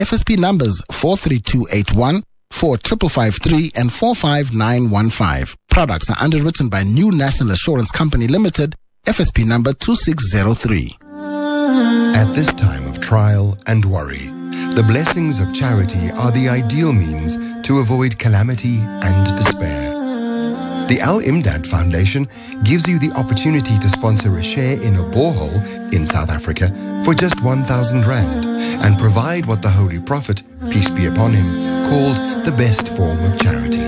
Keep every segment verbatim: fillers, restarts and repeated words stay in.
F S P numbers four three two eight one, four five five three and four five nine one five. Products are underwritten by New National Assurance Company Limited, F S P number two six zero three. At this time of trial and worry, the blessings of charity are the ideal means to avoid calamity and despair. The Al-Imdad Foundation gives you the opportunity to sponsor a share in a borehole in South Africa for just one thousand rand and provide what the Holy Prophet, peace be upon him, called the best form of charity.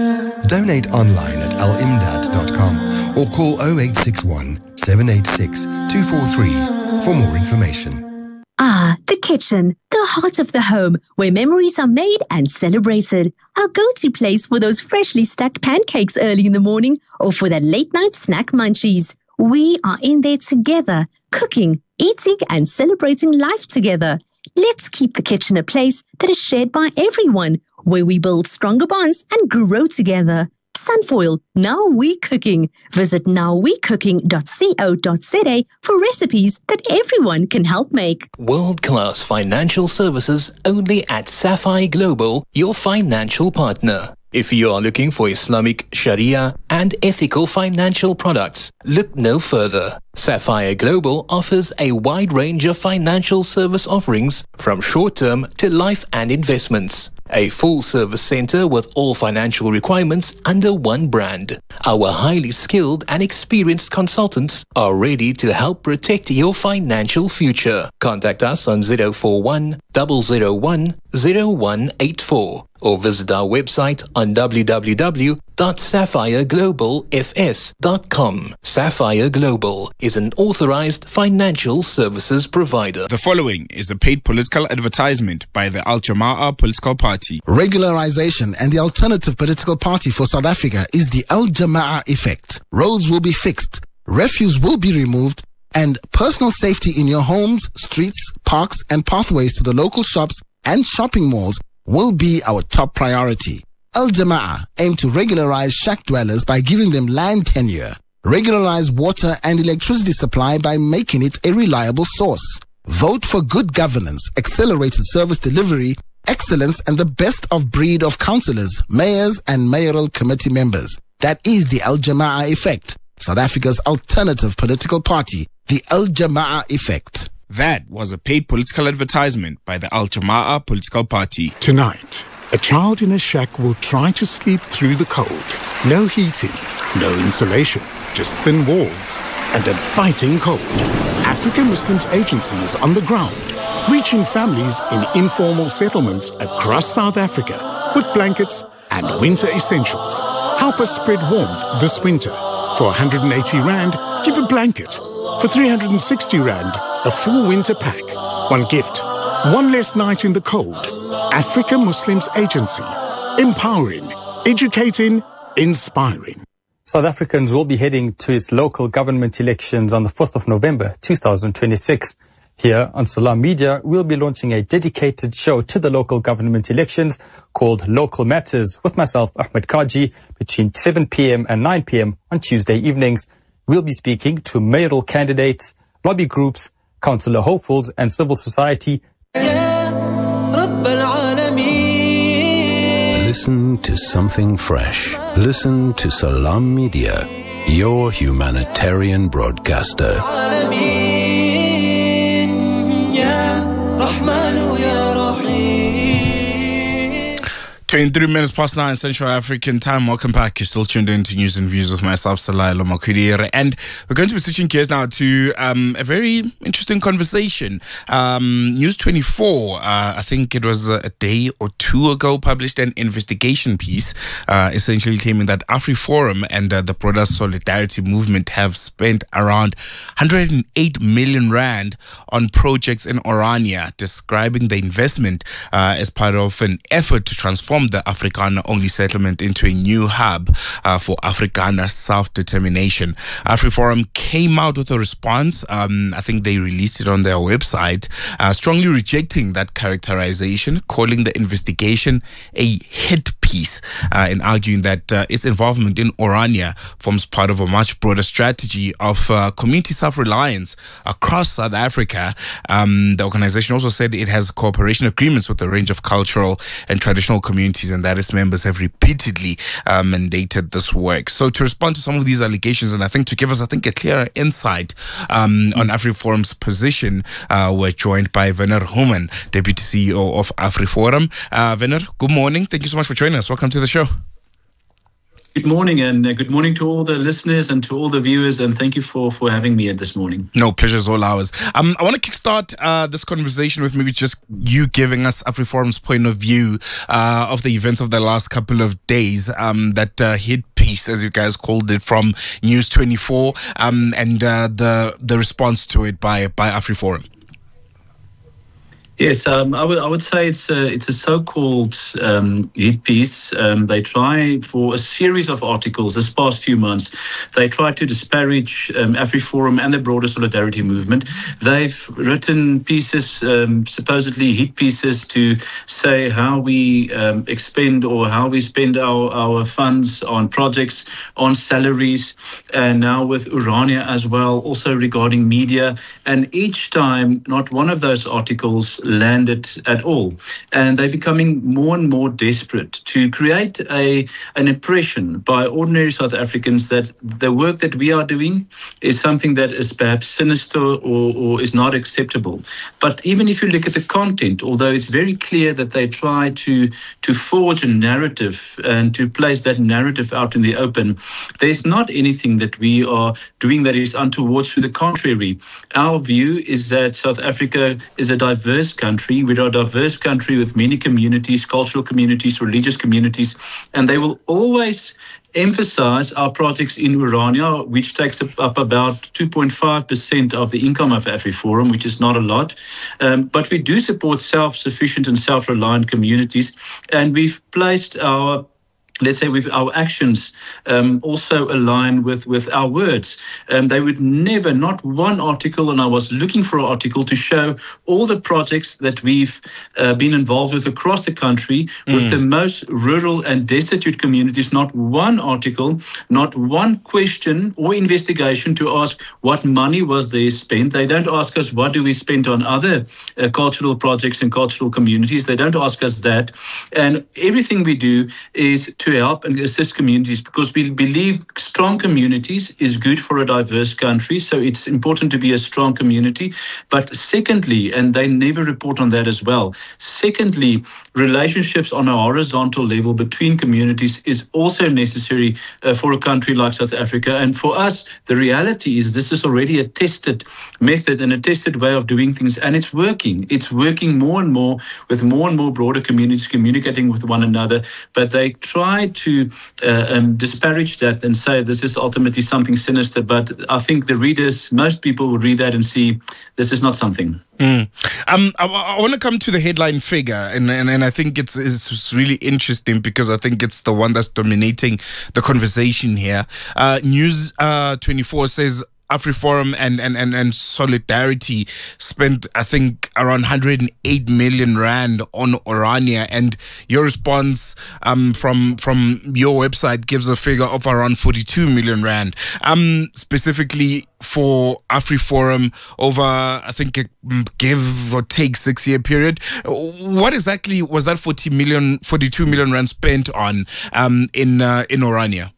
Donate online at al imdad dot com or call oh eight six one, seven eight six, two four three for more information. Ah, the kitchen, the heart of the home, where memories are made and celebrated. Our go-to place for those freshly stacked pancakes early in the morning or for that late-night snack munchies. We are in there together, cooking, eating and celebrating life together. Let's keep the kitchen a place that is shared by everyone, where we build stronger bonds and grow together. Sunfoil, Now We Cooking. Visit now we cooking dot co dot za for recipes that everyone can help make. World-class financial services only at Sapphire Global, your financial partner. If you are looking for Islamic, Sharia and ethical financial products, look no further. Sapphire Global offers a wide range of financial service offerings from short-term to life and investments. A full-service center with all financial requirements under one brand. Our highly skilled and experienced consultants are ready to help protect your financial future. Contact us on zero four one, zero zero one, zero one eight four or visit our website on w w w dot sapphire global f s dot com. Sapphire Global is an authorized financial services provider. The following is a paid political advertisement by the Al Jama'ah political party. Regularization and the alternative political party for South Africa is the Al Jama'ah effect. Roads will be fixed, refuse will be removed, and personal safety in your homes, streets, parks, and pathways to the local shops and shopping malls will be our top priority. Al Jama'ah aim to regularize shack dwellers by giving them land tenure, regularize water and electricity supply by making it a reliable source. Vote for good governance, accelerated service delivery, excellence, and the best of breed of councillors, mayors, and mayoral committee members. That is the Al Jama'ah effect, South Africa's alternative political party, the Al Jama'ah effect. That was a paid political advertisement by the Al Jama'ah political party. Tonight, a child in a shack will try to sleep through the cold. No heating, no insulation, just thin walls and a biting cold. African Muslims agencies on the ground, reaching families in informal settlements across South Africa with blankets and winter essentials. Help us spread warmth this winter. For one hundred eighty rand, give a blanket. For three hundred sixty rand, a full winter pack. One gift, one less night in the cold. Africa Muslims Agency. Empowering, educating, inspiring. South Africans will be heading to its local government elections on the fourth of November two thousand twenty-six. Here on Salam Media, we'll be launching a dedicated show to the local government elections called Local Matters with myself, Ahmed Kaji, between seven p m and nine p m on Tuesday evenings. We'll be speaking to mayoral candidates, lobby groups, councillor hopefuls and civil society. Listen to something fresh. Listen to Salam Media, your humanitarian broadcaster. twenty-three minutes past nine Central African time. Welcome back. You're still tuned in to News and Views with myself, Salai Lomakudire. And we're going to be switching gears now to um, a very interesting conversation. Um, News twenty-four, uh, I think it was a day or two ago, published an investigation piece, uh, essentially claiming that AfriForum and uh, the broader Solidarity Movement have spent around one hundred eight million rand on projects in Orania, describing the investment uh, as part of an effort to transform the Afrikaner-only settlement into a new hub uh, for Afrikaner self-determination. AfriForum came out with a response. Um, I think they released it on their website, uh, strongly rejecting that characterization, calling the investigation a hit piece piece uh, in arguing that uh, its involvement in Orania forms part of a much broader strategy of uh, community self-reliance across South Africa. Um, the organization also said it has cooperation agreements with a range of cultural and traditional communities, and that its members have repeatedly uh, mandated this work. So to respond to some of these allegations, and I think to give us, I think, a clearer insight um, on AfriForum's position, uh, we're joined by Werner Human, Deputy C E O of AfriForum. Uh, Werner, good morning. Thank you so much for joining us. Welcome to the show. Good morning, and uh, good morning to all the listeners and to all the viewers, and thank you for, for having me this morning. No, pleasure's all ours. Um, I want to kickstart uh, this conversation with maybe just you giving us AfriForum's point of view uh, of the events of the last couple of days, um, that uh, hit piece, as you guys called it, from News twenty-four, um, and uh, the the response to it by, by AfriForum. Yes, um, I would I would say it's a, it's a so-called um, hit piece. Um, they try for a series of articles this past few months. They try to disparage um, AfriForum and the broader solidarity movement. They've written pieces, um, supposedly hit pieces, to say how we um, expend or how we spend our, our funds on projects, on salaries, and now with Orania as well, also regarding media. And each time, not one of those articles landed at all, and they're becoming more and more desperate to create a an impression by ordinary South Africans that the work that we are doing is something that is perhaps sinister or, or is not acceptable. But even if you look at the content, although it's very clear that they try to to forge a narrative and to place that narrative out in the open, there's not anything that we are doing that is untoward. To the contrary, our view is that South Africa is a diverse country. We're a diverse country with many communities, cultural communities, religious communities, and they will always emphasize our projects in Orania, which takes up about two point five percent of the income of AfriForum, which is not a lot. Um, but we do support self-sufficient and self-reliant communities, and we've placed our let's say with our actions um, also align with, with our words. Um, they would never, not one article, and I was looking for an article to show all the projects that we've uh, been involved with across the country mm. with the most rural and destitute communities. Not one article, not one question or investigation to ask what money was there spent. They don't ask us what do we spend on other uh, cultural projects and cultural communities. They don't ask us that. And everything we do is to help and assist communities, because we believe strong communities is good for a diverse country. So it's important to be a strong community. But secondly, and they never report on that as well, secondly, relationships on a horizontal level between communities is also necessary uh, for a country like South Africa. And for us, the reality is this is already a tested method and a tested way of doing things, and it's working. It's working more and more with more and more broader communities communicating with one another. But they try to uh, um, disparage that and say this is ultimately something sinister. But I think the readers, most people will read that and see this is not something. Mm. Um, I, I want to come to the headline figure, and, and, and I think it's, it's really interesting because I think it's the one that's dominating the conversation here. Uh, News uh, twenty-four says AfriForum and, and, and, and Solidarity spent, I think, around one hundred eight million rand on Orania, and your response um, from from your website gives a figure of around forty-two million rand. Um, specifically for AfriForum over, I think, a give or take six year period. What exactly was that forty million, forty-two million rand spent on um, in uh, in Orania?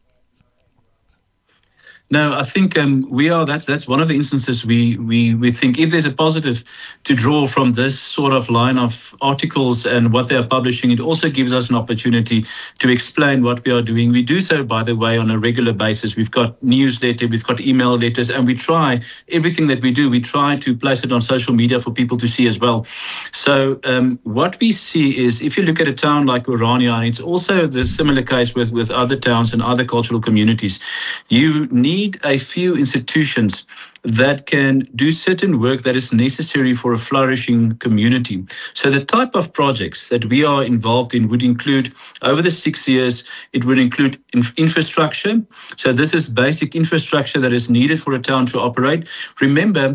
No, I think um, we are. That's that's one of the instances we, we we think if there's a positive to draw from this sort of line of articles and what they are publishing, it also gives us an opportunity to explain what we are doing. We do so, by the way, on a regular basis. We've got newsletter, we've got email letters, and we try everything that we do. We try to place it on social media for people to see as well. So um, what we see is, if you look at a town like Orania, and it's also the similar case with with other towns and other cultural communities, you need a few institutions that can do certain work that is necessary for a flourishing community. So the type of projects that we are involved in would include, over the six years, it would include inf- infrastructure. So this is basic infrastructure that is needed for a town to operate. Remember,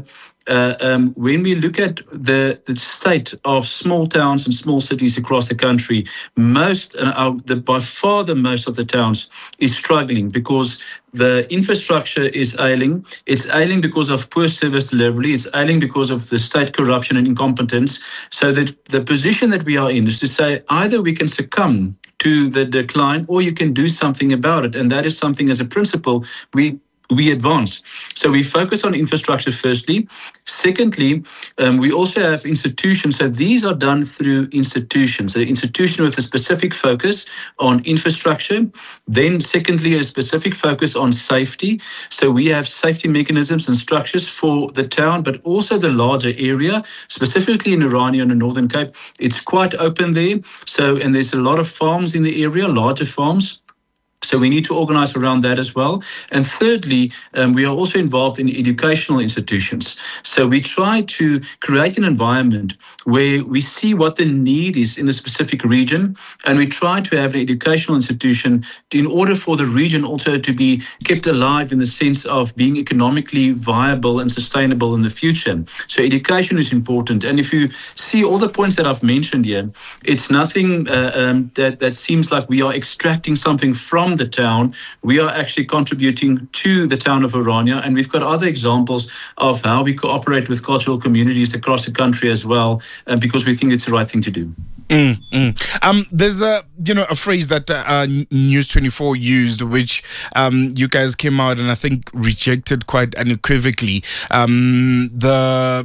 uh, um, when we look at the, the state of small towns and small cities across the country, most, uh, uh, the, by far the most of the towns is struggling because the infrastructure is ailing. It's ailing because of poor service delivery. It's ailing because of the state corruption and incompetence. So that the position that we are in is to say either we can succumb to the decline or you can do something about it. And that is something as a principle we we advance. So we focus on infrastructure firstly. Secondly, um, we also have institutions. So these are done through institutions. So institution with a specific focus on infrastructure. Then secondly, a specific focus on safety. So we have safety mechanisms and structures for the town, but also the larger area, specifically in Orania and the Northern Cape. It's quite open there. So, and there's a lot of farms in the area, larger farms. So we need to organize around that as well. And thirdly, um, we are also involved in educational institutions. So we try to create an environment where we see what the need is in the specific region, and we try to have an educational institution in order for the region also to be kept alive in the sense of being economically viable and sustainable in the future. So education is important. And if you see all the points that I've mentioned here, it's nothing uh, um, that, that seems like we are extracting something from the town. We are actually contributing to the town of Orania, and we've got other examples of how we cooperate with cultural communities across the country as well, uh, because we think it's the right thing to do. Mm, mm. Um, there's a you know a phrase that uh, News twenty-four used, which um, you guys came out and I think rejected quite unequivocally. Um, the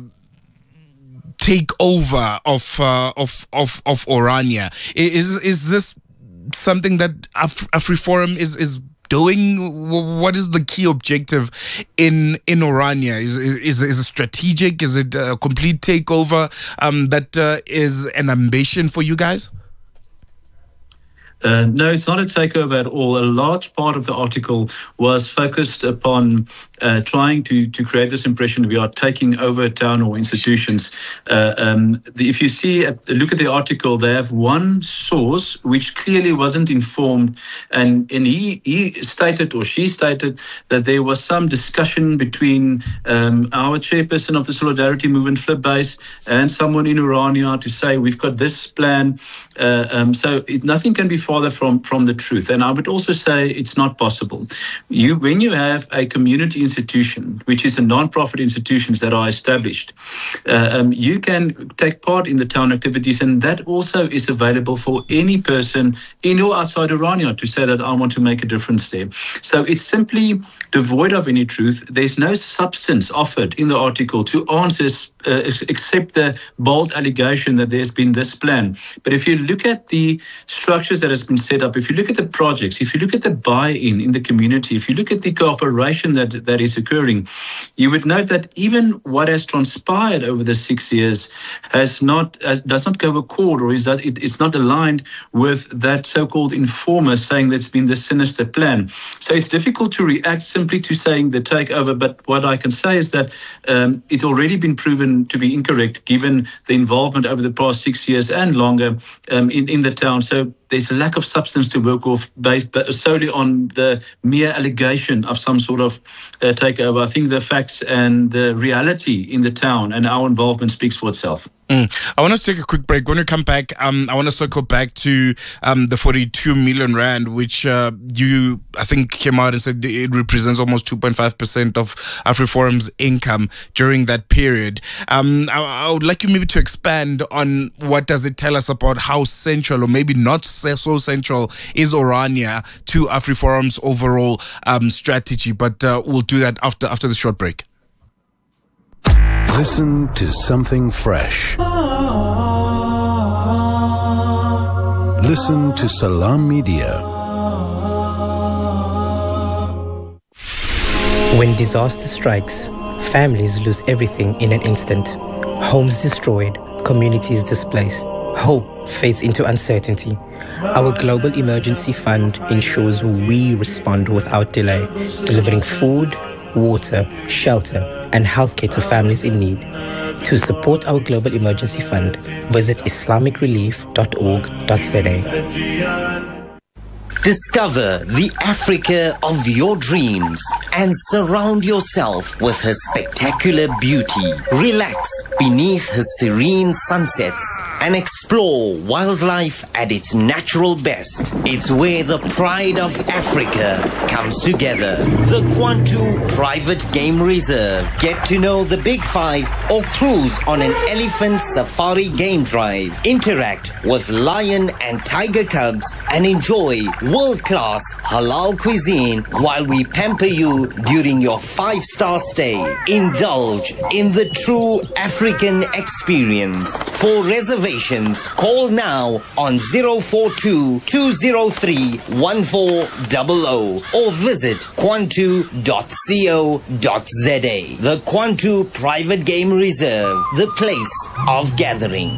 takeover of uh, of of of Orania. Is is this something that Af- AfriForum is is doing? What is the key objective in in Orania? Is is is it strategic? Is it a complete takeover? Um, that uh, is an ambition for you guys? Uh, no, it's not a takeover at all. A large part of the article was focused upon uh, trying to, to create this impression that we are taking over a town or institutions. Uh, um, the, if you see, at, look at the article, they have one source which clearly wasn't informed, and, and he, he stated or she stated that there was some discussion between um, our chairperson of the Solidarity Movement, Flip Base, and someone in Orania to say, we've got this plan. Uh, um, so it, nothing can be farther from, from the truth. And I would also say it's not possible. You, when you have a community institution, which is a non-profit institutions that are established, uh, um, you can take part in the town activities, and that also is available for any person in or outside Orania to say that I want to make a difference there. So it's simply devoid of any truth. There's no substance offered in the article to answer uh, except the bold allegation that there's been this plan. But if you look at the structures that has been set up, if you look at the projects, if you look at the buy-in in the community, if you look at the cooperation that, that is occurring, you would note that even what has transpired over the six years has not uh, does not go accord, or is that it is not aligned with that so-called informer saying that's been the sinister plan. So it's difficult to react simply to saying the takeover, but what I can say is that um, it's already been proven to be incorrect given the involvement over the past six years and longer um, in, in the town. So there's a lack of substance to work off based solely on the mere allegation of some sort of uh, takeover. I think the facts and the reality in the town and our involvement speaks for itself. Mm. I want to take a quick break. When we come back, um, I want to circle back to um, the forty-two million rand, which uh, you, I think, came out and said it represents almost two point five percent of AfriForum's income during that period. Um, I, I would like you maybe to expand on what does it tell us about how central, or maybe not so central, is Orania to AfriForum's overall um, strategy. But uh, we'll do that after after the short break. Listen to something fresh. Listen to Salam Media. When disaster strikes, families lose everything in an instant. Homes destroyed, communities displaced. Hope fades into uncertainty. Our Global Emergency Fund ensures we respond without delay, delivering food, water, shelter, and healthcare to families in need. To support our Global Emergency Fund, visit islamic relief dot org dot za. Discover the Africa of your dreams and surround yourself with her spectacular beauty. Relax beneath her serene sunsets and explore wildlife at its natural best. It's where the pride of Africa comes together. The Kwantu Private Game Reserve. Get to know the Big Five or cruise on an elephant safari game drive. Interact with lion and tiger cubs and enjoy world-class halal cuisine while we pamper you during your five-star stay. Indulge in the true African experience. For reservations, call now on zero four two, two zero three, one four zero zero or visit kwantu dot co dot za. The Kwantu Private Game Reserve, the place of gathering.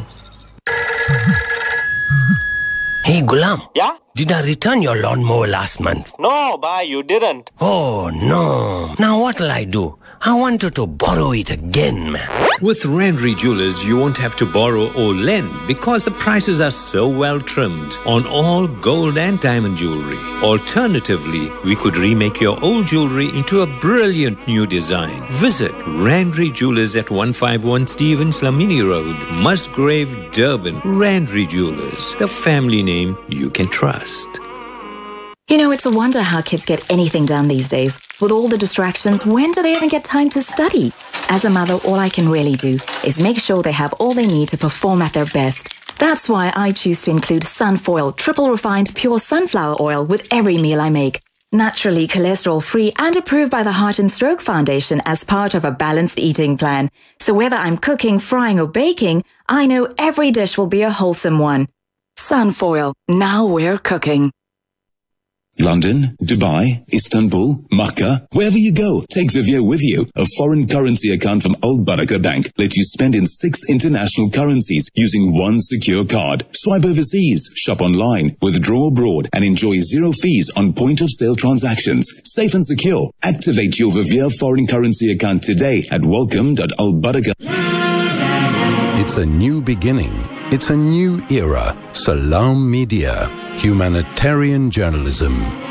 Hey, Gulam. Yeah? Did I return your lawnmower last month? No, bye, you didn't. Oh, no. Now what'll I do? I wanted to borrow it again, man. With Randry Jewelers, you won't have to borrow or lend because the prices are so well trimmed on all gold and diamond jewelry. Alternatively, we could remake your old jewelry into a brilliant new design. Visit Randry Jewelers at one fifty-one Stevens Lamini Road, Musgrave, Durban. Randry Jewelers, the family name you can trust. You know, it's a wonder how kids get anything done these days. With all the distractions, when do they even get time to study? As a mother, all I can really do is make sure they have all they need to perform at their best. That's why I choose to include Sunfoil triple refined pure sunflower oil with every meal I make. Naturally cholesterol-free and approved by the Heart and Stroke Foundation as part of a balanced eating plan. So whether I'm cooking, frying or baking, I know every dish will be a wholesome one. Sunfoil, now we're cooking. London, Dubai, Istanbul, Makkah, wherever you go, take Vivio with you. A foreign currency account from Old Barakah Bank lets you spend in six international currencies using one secure card. Swipe overseas, shop online, withdraw abroad, and enjoy zero fees on point-of-sale transactions. Safe and secure. Activate your Vivio foreign currency account today at welcome dot old barakah. It's a new beginning. It's a new era. Salam Media. Humanitarian journalism.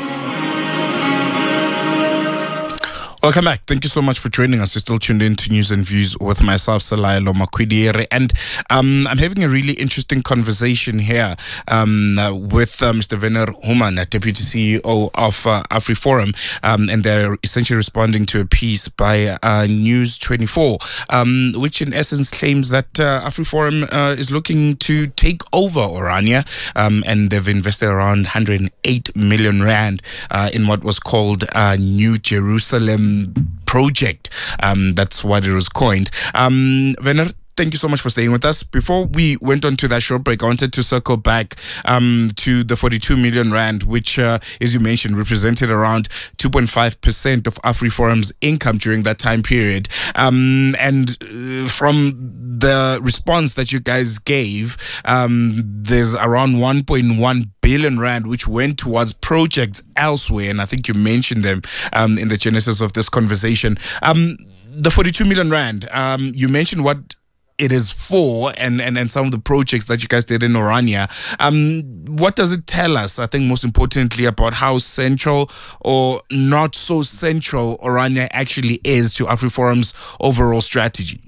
Welcome back. Thank you so much for joining us. You're still tuned in to News and Views with myself, Salailo Makwidire. And um, I'm having a really interesting conversation here um, uh, with uh, Mister Werner Humann, Deputy C E O of uh, AfriForum. Um, and they're essentially responding to a piece by uh, News twenty-four, um, which in essence claims that uh, AfriForum uh, is looking to take over Orania. Um, and they've invested around one hundred eight million rand uh, in what was called uh, New Jerusalem project. Um, that's what it was coined. Um, Werner, thank you so much for staying with us. Before we went on to that short break, I wanted to circle back um, to the forty-two million rand, which, uh, as you mentioned, represented around two point five percent of AfriForum's income during that time period. Um, and uh, from the response that you guys gave, um, there's around one point one billion rand which went towards projects elsewhere, and I think you mentioned them um, in the genesis of this conversation. Um, the forty-two million rand, um, you mentioned what it is for and, and, and some of the projects that you guys did in Orania. Um, what does it tell us, I think most importantly, about how central or not so central Orania actually is to AfriForum's overall strategy?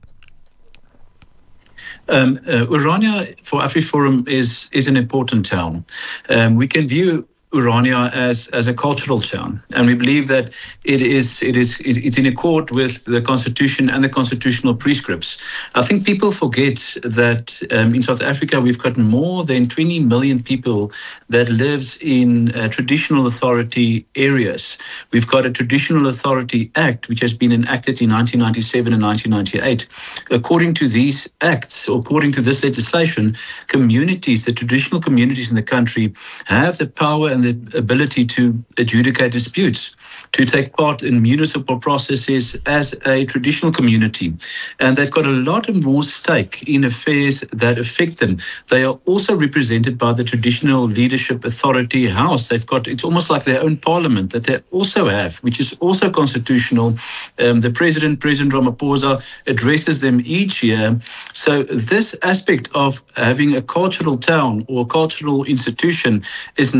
Um, uh, Orania for AfriForum is is an important town. Um, we can view Orania as as a cultural town, and we believe that it is it is it, it's in accord with the constitution and the constitutional prescripts. I think people forget that um, in South Africa we've got more than twenty million people that lives in uh, traditional authority areas. We've got a Traditional Authority Act which has been enacted in nineteen ninety-seven and nineteen ninety-eight. According to these acts, or according to this legislation, communities, the traditional communities in the country, have the power and the ability to adjudicate disputes, to take part in municipal processes as a traditional community. And they've got a lot more stake in affairs that affect them. They are also represented by the Traditional Leadership Authority House. They've got, it's almost like their own parliament that they also have, which is also constitutional. Um, the President, President Ramaphosa, addresses them each year. So this aspect of having a cultural town or cultural institution is nothing strange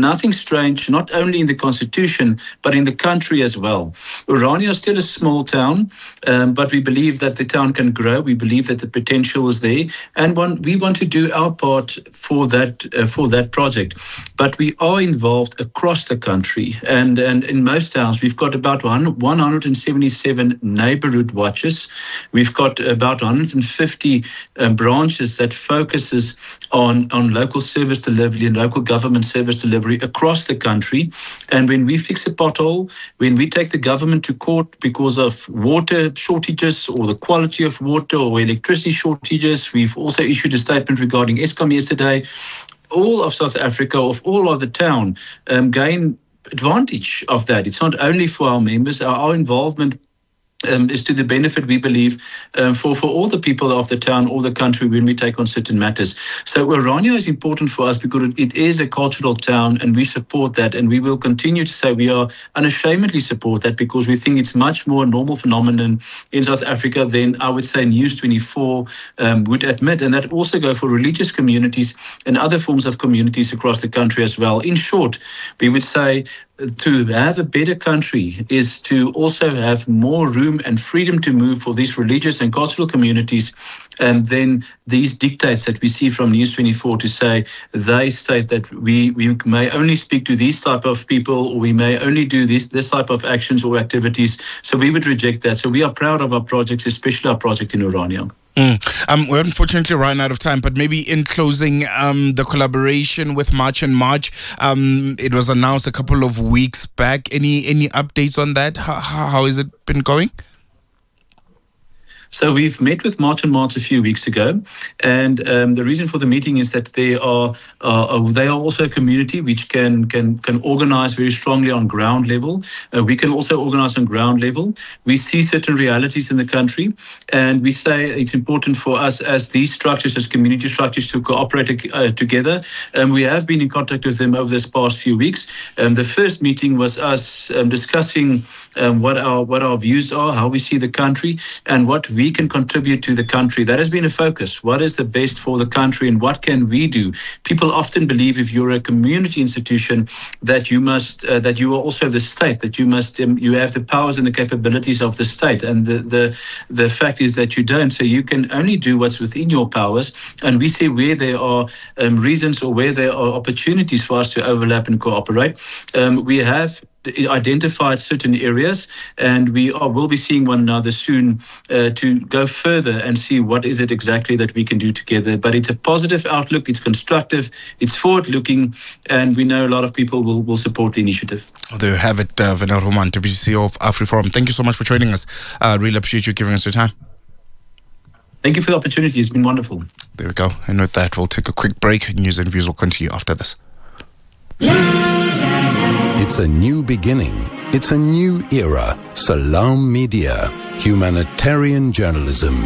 strange, not only in the constitution, but in the country as well. Orania is still a small town, um, but we believe that the town can grow. We believe that the potential is there, and one, we want to do our part for that uh, for that project. But we are involved across the country, and, and in most towns, we've got about one, one hundred seventy-seven neighborhood watches. We've got about one hundred fifty um, branches that focuses on, on local service delivery and local government service delivery across the country. And when we fix a pothole, when we take the government to court because of water shortages or the quality of water or electricity shortages, we've also issued a statement regarding Eskom yesterday. All of South Africa, of all of the town, um, gain advantage of that. It's not only for our members, our, our involvement Um, is to the benefit, we believe, um, for, for all the people of the town or the country when we take on certain matters. So Orania is important for us because it, it is a cultural town, and we support that, and we will continue to say we are unashamedly support that, because we think it's much more a normal phenomenon in South Africa than I would say News twenty-four um, would admit, and that also go for religious communities and other forms of communities across the country as well. In short, we would say to have a better country is to also have more room and freedom to move for these religious and cultural communities, and then these dictates that we see from News twenty-four to say they state that we, we may only speak to these type of people, or we may only do this, this type of actions or activities. So we would reject that. So we are proud of our projects, especially our project in Orania. Mm. Um, we're unfortunately running out of time, but maybe in closing, um, the collaboration with March and March, um, it was announced a couple of weeks back. Any any updates on that? How, how has it been going? So we've met with March and March a few weeks ago, and um, the reason for the meeting is that they are uh, they are also a community which can can can organize very strongly on ground level. Uh, we can also organize on ground level. We see certain realities in the country, and we say it's important for us as these structures, as community structures, to cooperate uh, together. And um, we have been in contact with them over this past few weeks. Um, the first meeting was us um, discussing um, what our what our views are, how we see the country, and what we we can contribute to the country. That has been a focus. What is the best for the country, and what can we do? People often believe if you're a community institution that you must, uh, that you are also the state, that you must, um, you have the powers and the capabilities of the state. And the, the, the fact is that you don't. So you can only do what's within your powers. And we see where there are um, reasons or where there are opportunities for us to overlap and cooperate. Um, we have identified certain areas, and we are, will be seeing one another soon uh, to go further and see what is it exactly that we can do together. But it's a positive outlook, it's constructive, it's forward-looking, and we know a lot of people will, will support the initiative. There you have it, uh, Werner Humann, Deputy C E O of AfriForum. Thank you so much for joining us. I uh, really appreciate you giving us your time. Thank you for the opportunity. It's been wonderful. There we go. And with that, we'll take a quick break. News and views will continue after this. It's a new beginning. It's a new era. Salam Media. Humanitarian journalism.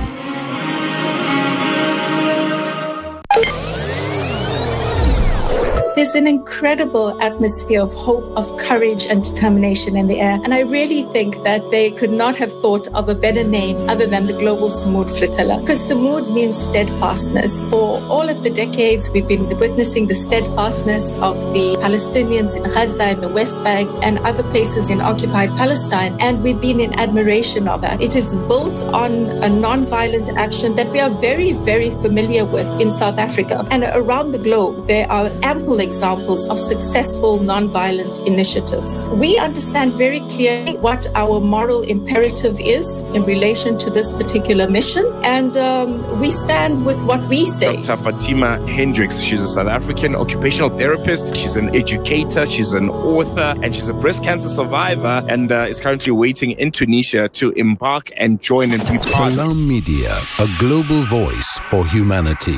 There's an incredible atmosphere of hope, of courage and determination in the air. And I really think that they could not have thought of a better name other than the Global Samud Flotilla. Because Samud means steadfastness. For all of the decades, we've been witnessing the steadfastness of the Palestinians in Gaza and the West Bank and other places in occupied Palestine. And we've been in admiration of that. It is built on a non-violent action that we are very, very familiar with in South Africa. And around the globe, there are ample examples of successful non-violent initiatives. We understand very clearly what our moral imperative is in relation to this particular mission, and um, we stand with what we say. Doctor Fatima Hendricks, she's a South African occupational therapist, she's an educator, she's an author, and she's a breast cancer survivor, and uh, is currently waiting in Tunisia to embark and join and be part. Salam Media, a global voice for humanity.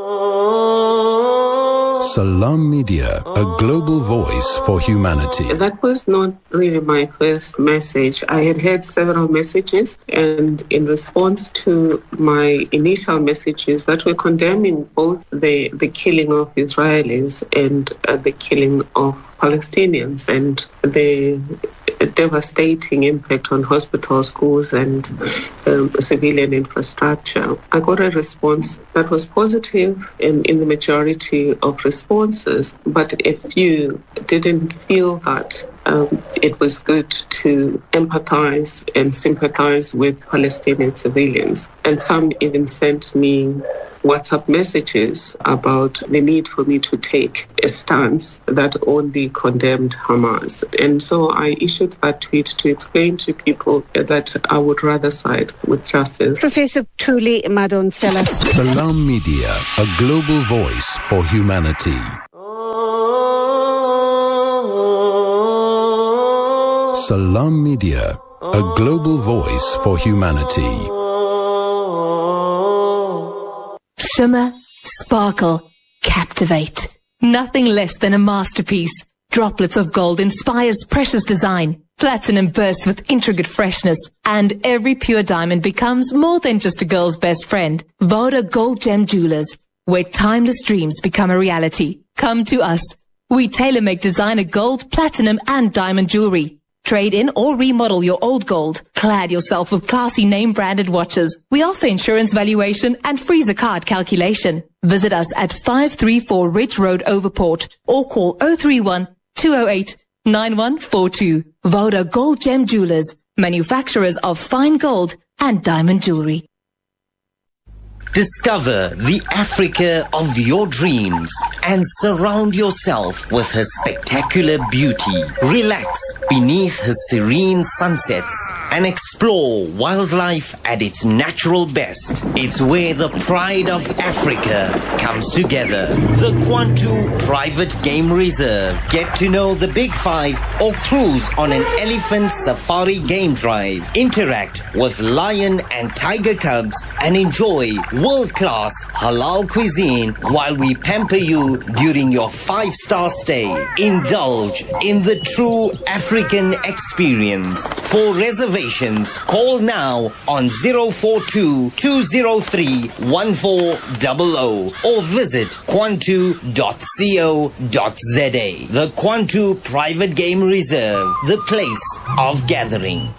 Salam Media, a global voice for humanity. That was not really my first message. I had heard several messages, and in response to my initial messages that were condemning both the, the killing of Israelis and uh, the killing of Palestinians and the a devastating impact on hospitals, schools, and um, civilian infrastructure. I got a response that was positive in, in the majority of responses, but a few didn't feel that um, it was good to empathize and sympathize with Palestinian civilians. And some even sent me WhatsApp messages about the need for me to take a stance that only condemned Hamas. And so I issued that tweet to explain to people that I would rather side with justice. Professor Thuli Madonsela. Salam Media, a global voice for humanity. Salam Media, a global voice for humanity. Shimmer, sparkle, captivate. Nothing less than a masterpiece. Droplets of gold inspires precious design. Platinum bursts with intricate freshness. And every pure diamond becomes more than just a girl's best friend. Voda Gold Gem Jewelers, where timeless dreams become a reality. Come to us. We tailor-make designer gold, platinum, and diamond jewelry. Trade in or remodel your old gold. Clad yourself with classy name-branded watches. We offer insurance valuation and freezer card calculation. Visit us at five three four Ridge Road, Overport, or call zero three one, two zero eight, nine one four two. Voda Gold Gem Jewelers, manufacturers of fine gold and diamond jewelry. Discover the Africa of your dreams and surround yourself with her spectacular beauty. Relax beneath her serene sunsets and explore wildlife at its natural best. It's where the pride of Africa comes together. The Kwantu Private Game Reserve. Get to know the Big Five or cruise on an elephant safari game drive. Interact with lion and tiger cubs and enjoy world-class halal cuisine while we pamper you during your five-star stay. Indulge in the true African experience. For reservations, call now on zero four two, two zero three, one four zero zero or visit kwantu dot co dot za. The Kwantu Private Game Reserve, the place of gathering.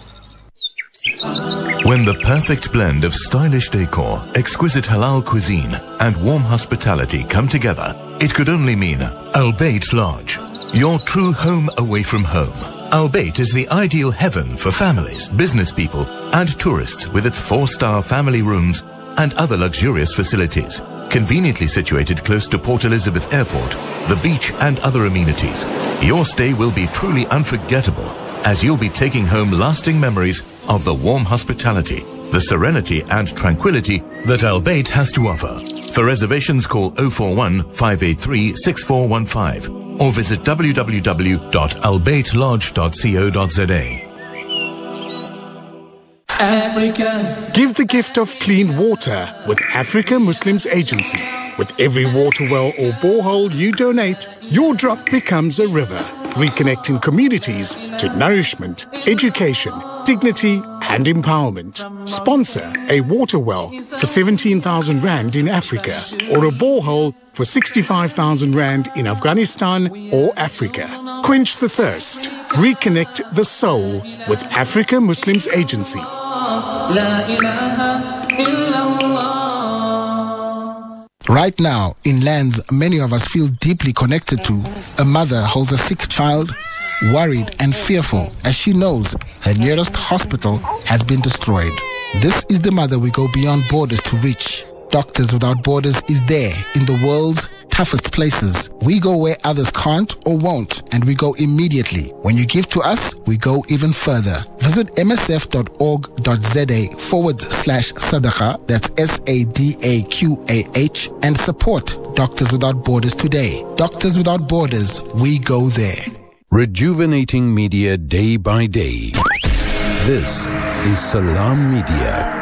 When the perfect blend of stylish decor, exquisite halal cuisine, and warm hospitality come together, it could only mean Al Bayt Lodge, your true home away from home. Al Bayt is the ideal heaven for families, business people, and tourists with its four-star family rooms and other luxurious facilities. Conveniently situated close to Port Elizabeth Airport, the beach, and other amenities, your stay will be truly unforgettable, as you'll be taking home lasting memories of the warm hospitality, the serenity and tranquility that Al Bayt has to offer. For reservations, call zero four one, five eight three, six four one five or visit w w w dot al bayt lodge dot co dot za. Africa. Give the gift of clean water with Africa Muslims Agency. With every water well or borehole you donate, your drop becomes a river, reconnecting communities to nourishment, education, dignity and empowerment. Sponsor a water well for seventeen thousand rand in Africa or a borehole for sixty-five thousand rand in Afghanistan or Africa. Quench the thirst. Reconnect the soul with Africa Muslims Agency. Right now, in lands many of us feel deeply connected to, a mother holds a sick child, worried and fearful as she knows her nearest hospital has been destroyed. This is the mother we go beyond borders to reach. Doctors Without Borders is there in the world's toughest places. We go where others can't or won't, and we go immediately. When you give to us, we go even further. Visit m s f dot org dot za forward slash sadaqa, that's S A D A Q A H, and support Doctors Without Borders today. Doctors Without Borders, we go there. Rejuvenating media day by day. This is Salam Media.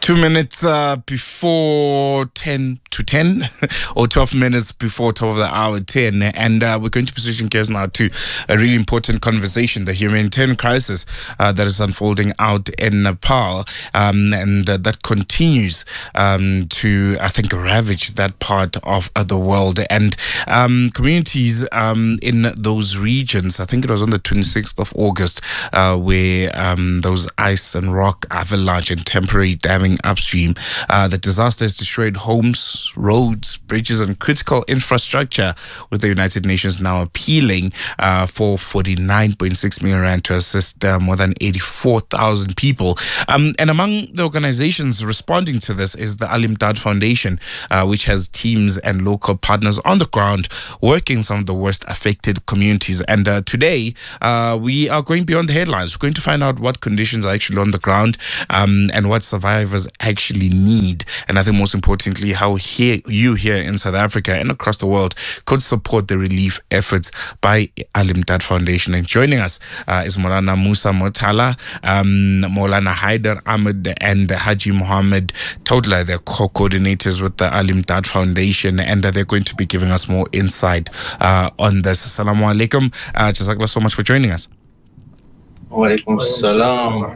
Two minutes uh, before ten to ten, or twelve minutes before top of the hour ten, and uh, we're going to position gears now to a really important conversation: the humanitarian crisis uh, that is unfolding out in Nepal, um, and uh, that continues um, to, I think, ravage that part of uh, the world, and um, communities um, in those regions. I think it was on the twenty-sixth of August, uh, where um, those ice and rock avalanche and temporary damming upstream. Uh, the disaster has destroyed homes, roads, bridges, and critical infrastructure, with the United Nations now appealing uh, for forty-nine point six million rand to assist uh, more than eighty-four thousand people. Um, and among the organizations responding to this is the Al Imdad Foundation, uh, which has teams and local partners on the ground working in some of the worst affected communities. And uh, today, uh, we are going beyond the headlines. We're going to find out what conditions are actually on the ground, um, and what survivors actually need, and I think most importantly how here you here in South Africa and across the world could support the relief efforts by Al Imdad Foundation. And joining us uh, is Maulana Musa Motala, um, Maulana Haider Ahmed, and Haji Mohammed Todla. They're co-coordinators with the Al Imdad Foundation, and uh, they're going to be giving us more insight uh, on this. Assalamu alaikum. Uh, Jazakallah so much for joining us. Walaikum salam.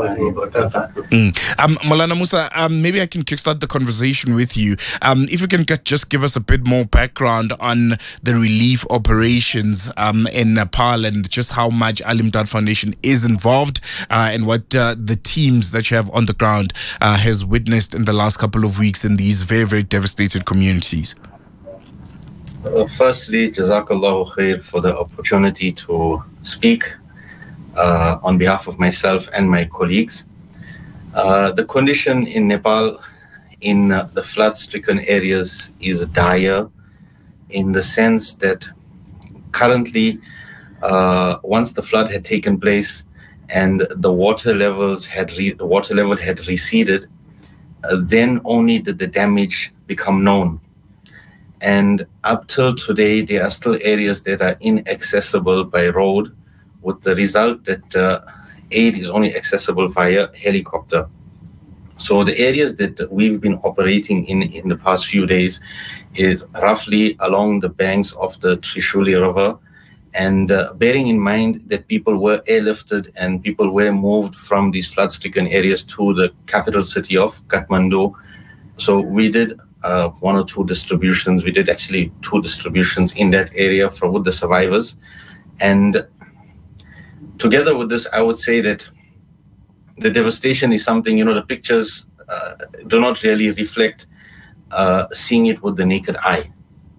Mm. Um, Maulana Musa, um, maybe I can kickstart the conversation with you. Um, if you can get, just give us a bit more background on the relief operations um, in Nepal, and just how much Al Imdad Foundation is involved, uh, and what uh, the teams that you have on the ground uh, has witnessed in the last couple of weeks in these very, very devastated communities. Uh, firstly, Jazakallahu khair for the opportunity to speak Uh, on behalf of myself and my colleagues. Uh, the condition in Nepal in uh, the flood-stricken areas is dire, in the sense that currently, uh, once the flood had taken place and the water levels had re- the water level had receded, uh, then only did the damage become known. And up till today, there are still areas that are inaccessible by road, with the result that uh, aid is only accessible via helicopter. So the areas that we've been operating in in the past few days is roughly along the banks of the Trishuli River, and uh, bearing in mind that people were airlifted and people were moved from these flood-stricken areas to the capital city of Kathmandu. So we did uh, one or two distributions. We did actually two distributions in that area for with the survivors. And together with this, I would say that the devastation is something, you know, the pictures uh, do not really reflect uh, seeing it with the naked eye.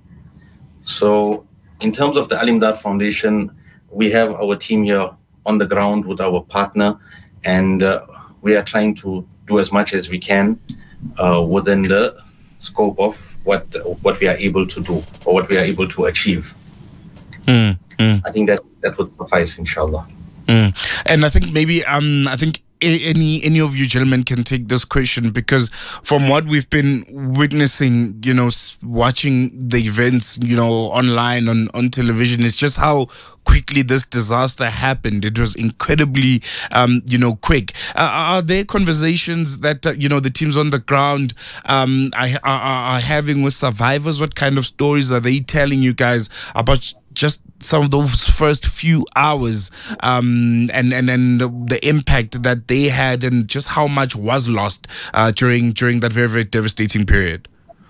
So in terms of the Al Imdad Foundation, we have our team here on the ground with our partner, and uh, we are trying to do as much as we can uh, within the scope of what what we are able to do, or what we are able to achieve. Mm, mm. I think that that would suffice, inshallah. Mm. And I think maybe um I think any any of you gentlemen can take this question, because from what we've been witnessing, you know, watching the events, you know, online on on television, it's just how quickly this disaster happened. It was incredibly um you know quick. Uh, are there conversations that uh, you know the teams on the ground um are, are, are having with survivors? What kind of stories are they telling you guys about just some of those first few hours, um, and and and the, the impact that they had, and just how much was lost uh, during during that very very devastating period?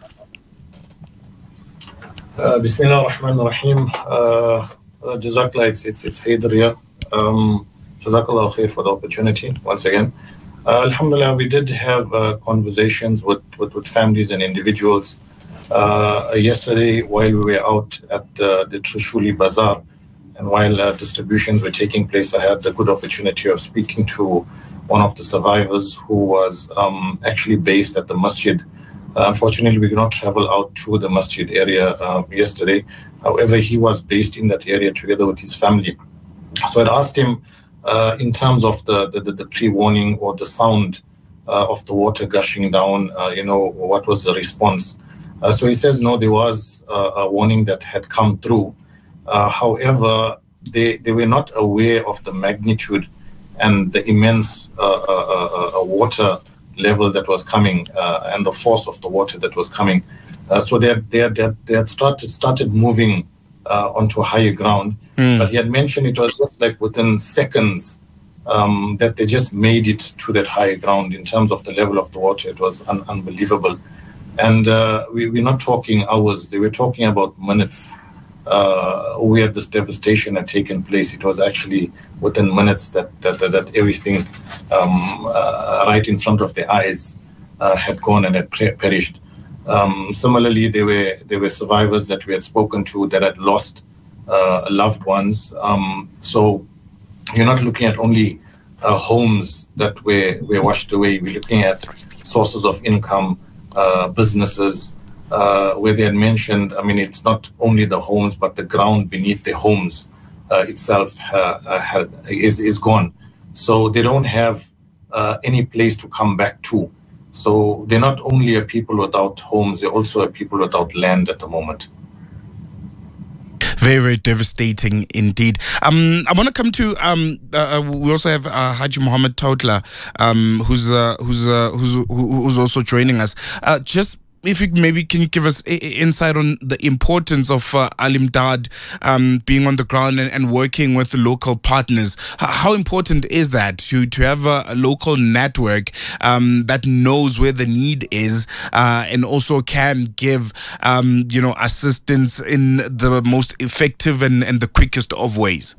Uh, Bismillah ar-Rahman ar-Rahim. Uh, Jazakallah, it's it's it's Haider here. Um, Jazakallah khair for the opportunity once again. Uh, Alhamdulillah, we did have uh, conversations with, with with families and individuals. Uh, yesterday, while we were out at uh, the Trishuli Bazaar, and while uh, distributions were taking place, I had the good opportunity of speaking to one of the survivors who was um, actually based at the masjid. Uh, unfortunately, we could not travel out to the masjid area uh, yesterday. However, he was based in that area together with his family. So I asked him, uh, in terms of the, the, the pre-warning or the sound uh, of the water gushing down, uh, you know, what was the response? Uh, so he says, no, there was uh, a warning that had come through. Uh, however, they, they were not aware of the magnitude and the immense uh, uh, uh, water level that was coming uh, and the force of the water that was coming. Uh, so they had, they had, they had started, started moving uh, onto higher ground. Mm. But he had mentioned it was just like within seconds um, that they just made it to that higher ground in terms of the level of the water. It was un- unbelievable. And uh, we, we're not talking hours. They were talking about minutes uh, where this devastation had taken place. It was actually within minutes that that, that, that everything um, uh, right in front of their eyes uh, had gone and had per- perished. Um, similarly, there were there were survivors that we had spoken to that had lost uh, loved ones. Um, so you're not looking at only uh, homes that were, were washed away. We're looking at sources of income, uh, businesses, uh, where they had mentioned, I mean, it's not only the homes, but the ground beneath the homes uh, itself uh, uh, had, is, is gone. So they don't have uh, any place to come back to. So they're not only a people without homes, they're also a people without land at the moment. Very, very devastating indeed. Um, I want to come to. Um, uh, we also have uh, Haji Mohammed Tautla, um, who's uh, who's uh, who's who's also joining us. Uh, just if you maybe can you give us a, a insight on the importance of uh, Al Imdaad um, being on the ground and, and working with the local partners. H- how important is that to to have a, a local network um, that knows where the need is uh, and also can give um, you know assistance in the most effective and, and the quickest of ways?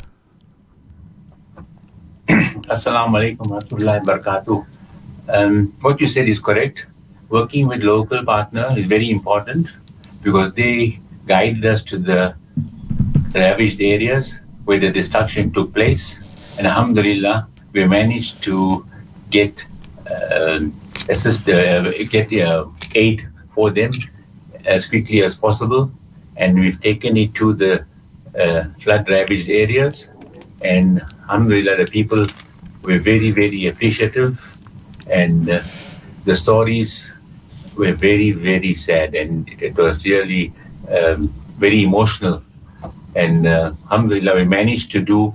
Assalamu alaikum wa rahmatullahi wa barakatuh. Um, what you said is correct. Working with local partner is very important because they guided us to the ravaged areas where the destruction took place. And alhamdulillah, we managed to get uh, assist, uh, get uh, aid for them as quickly as possible. And we've taken it to the uh, flood ravaged areas. And alhamdulillah, the people were very, very appreciative. And uh, the stories were very, very sad, and it was really um, very emotional. And uh, alhamdulillah, we managed to do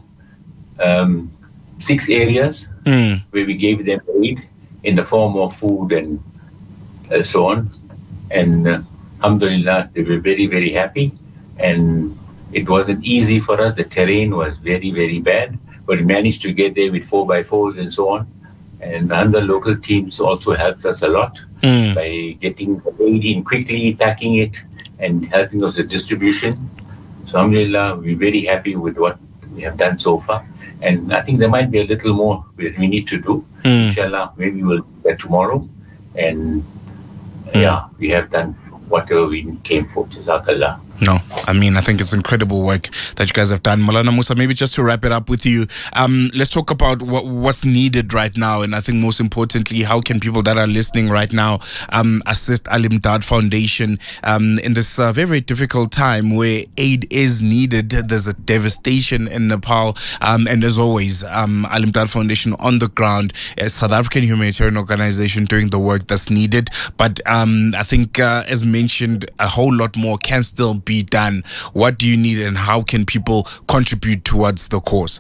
um, six areas mm. where we gave them aid in the form of food and uh, so on. And uh, alhamdulillah, they were very, very happy. And it wasn't easy for us. The terrain was very, very bad, but we managed to get there with four by fours and so on. And other local teams also helped us a lot mm. by getting the aid in quickly, packing it, and helping us with distribution. So alhamdulillah, we're very happy with what we have done so far. And I think there might be a little more that we need to do. Mm. Inshallah, maybe we'll do that tomorrow. And mm. yeah, we have done whatever we came for. Jazakallah. No, I mean, I think it's incredible work that you guys have done. Maulana Musa, maybe just to wrap it up with you, um, let's talk about what, what's needed right now. And I think most importantly, how can people that are listening right now um, assist Al Imdaad Foundation um, in this uh, very, very difficult time where aid is needed. There's a devastation in Nepal. Um, and as always, um, Al Imdaad Foundation on the ground, a South African humanitarian organization doing the work that's needed. But um, I think, uh, as mentioned, a whole lot more can still be done. What do you need and how can people contribute towards the cause?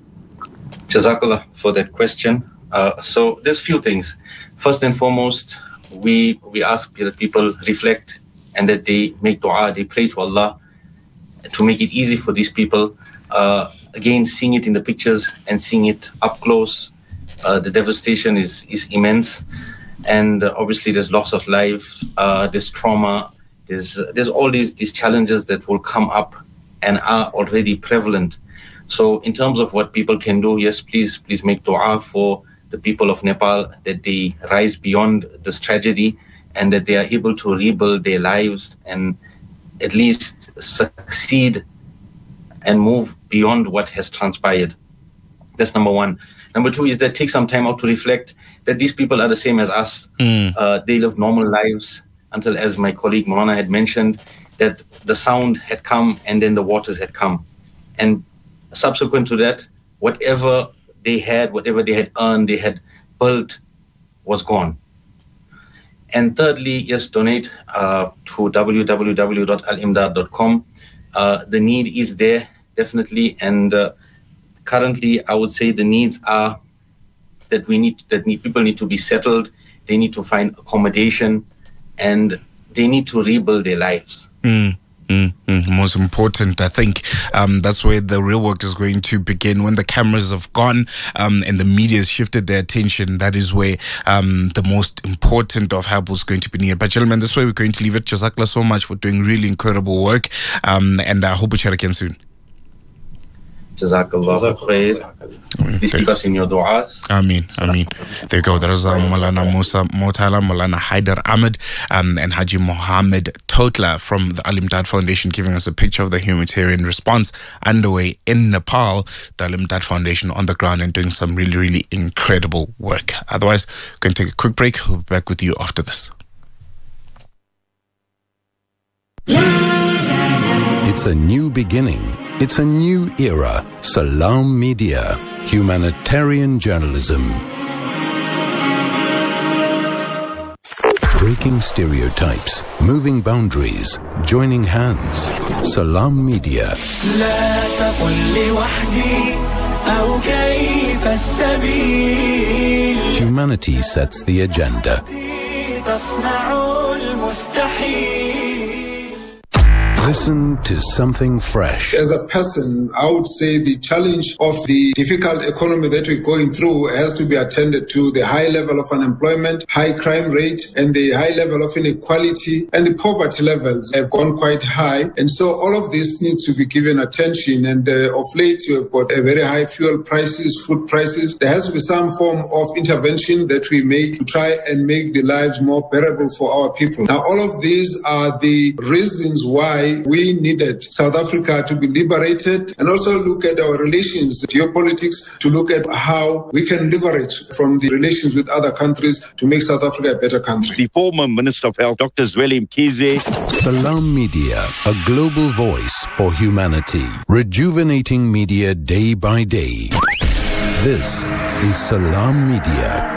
Jazakallah for that question. Uh, so there's a few things. First and foremost, we we ask that people reflect and that they make dua, they pray to Allah to make it easy for these people. Uh, again, seeing it in the pictures and seeing it up close, uh, the devastation is, is immense. And uh, obviously there's loss of life, uh, there's trauma, There's, there's all these, these challenges that will come up and are already prevalent. So in terms of what people can do, yes, please, please make dua for the people of Nepal, that they rise beyond this tragedy and that they are able to rebuild their lives and at least succeed and move beyond what has transpired. That's number one. Number two is that take some time out to reflect that these people are the same as us. Mm. Uh, they live normal lives. Until, as my colleague Maulana had mentioned, that the sound had come and then the waters had come. And subsequent to that, whatever they had, whatever they had earned, they had built, was gone. And thirdly, yes, donate uh, to w w w dot al imdaad dot com. Uh, the need is there, definitely. And uh, currently, I would say the needs are that we need, that need, people need to be settled. they need to find accommodation, and they need to rebuild their lives. Mm. Mm, mm, most important, I think um, that's where the real work is going to begin. When the cameras have gone um, and the media has shifted their attention, that is where um, the most important of help is going to be needed. But gentlemen, this way we're going to leave it. Jazakallah so much for doing really incredible work, um, and I hope we chat again soon. Jazakallah khair. Please keep us in your du'as. Ameen, Ameen. There you go. There is uh, Maulana Musa Motala, Maulana Haider Ahmed, um, and Haji Mohammed Totla from the Al Imdad Foundation giving us a picture of the humanitarian response underway in Nepal. The Al Imdad Foundation on the ground and doing some really, really incredible work. Otherwise, we're going to take a quick break. We'll be back with you after this. It's a new beginning. It's a new era. Salam Media. Humanitarian journalism. Breaking stereotypes. Moving boundaries. Joining hands. Salam Media. Humanity sets the agenda. Listen to something fresh. As a person, I would say the challenge of the difficult economy that we're going through has to be attended to. The high level of unemployment, high crime rate, and the high level of inequality, and the poverty levels have gone quite high. And so all of this needs to be given attention. And uh, of late, you have got a very high fuel prices, food prices. There has to be some form of intervention that we make to try and make the lives more bearable for our people. Now, all of these are the reasons why we needed South Africa to be liberated, and also look at our relations, geopolitics, to look at how we can leverage from the relations with other countries to make South Africa a better country. The former Minister of Health, Doctor Zweli Mkhize. Salam Media, a global voice for humanity, rejuvenating media day by day. This is Salam Media.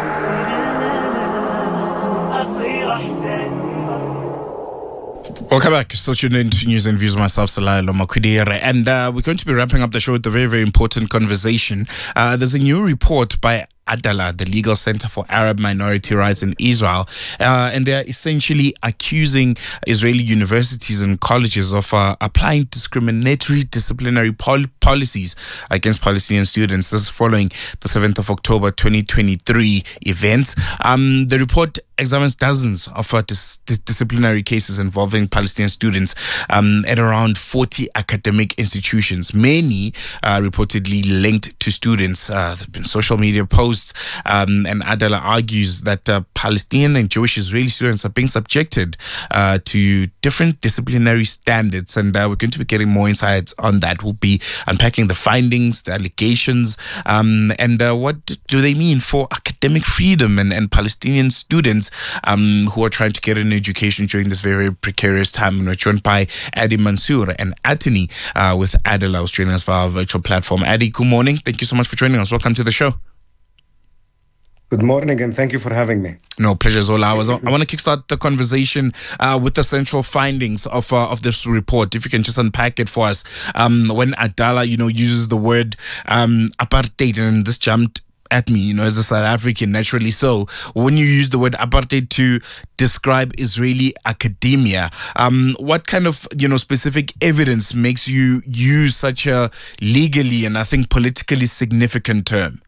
Welcome back. Still tuned in to News and Views with myself, Salailo Makwidire. And uh, we're going to be wrapping up the show with a very, very important conversation. Uh, there's a new report by Adala, the Legal Center for Arab Minority Rights in Israel, uh, and they're essentially accusing Israeli universities and colleges of uh, applying discriminatory disciplinary pol- policies against Palestinian students. This is following the seventh of October twenty twenty-three event. Um, the report examines dozens of uh, dis- dis- disciplinary cases involving Palestinian students um, at around forty academic institutions, many uh, reportedly linked to students. Uh, there have been social media posts. Um, and Adala argues that uh, Palestinian and Jewish Israeli students are being subjected uh, to different disciplinary standards. And uh, we're going to be getting more insights on that. We'll be unpacking the findings, the allegations, um, and uh, what do they mean for academic freedom and, and Palestinian students um, who are trying to get an education during this very, very precarious time. And we're joined by Adi Mansour and Atini uh, with Adala, who's joining us via our virtual platform. Adi, good morning. Thank you so much for joining us. Welcome to the show. Good morning, and thank you for having me. No, pleasure is all ours. I want to kickstart the conversation uh, with the central findings of uh, of this report. If you can just unpack it for us. Um, when Adala, you know, uses the word um, apartheid, and this jumped at me, you know, as a South African, naturally so. When you use the word apartheid to describe Israeli academia, um, what kind of, you know, specific evidence makes you use such a legally and I think politically significant term?